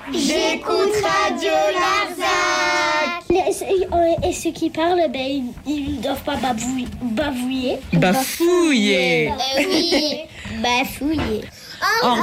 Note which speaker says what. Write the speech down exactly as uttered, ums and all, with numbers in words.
Speaker 1: J'écoute Radio Larzac.
Speaker 2: Et ceux qui parlent, ben, ils ne doivent pas babouiller. Bavouiller.
Speaker 3: Bafouiller.
Speaker 2: Euh, oui, bafouiller.
Speaker 3: En